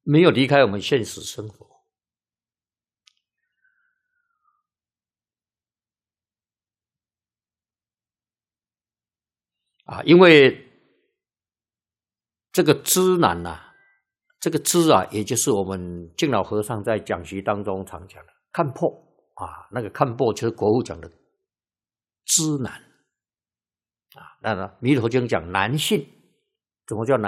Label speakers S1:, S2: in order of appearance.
S1: 没有离开我们现实生活。因为这个知难啊，这个知啊，也就是我们敬老和尚在讲习当中常讲的看破啊，那个看破就是国父讲的知难啊。那弥陀经讲难信，怎么叫难？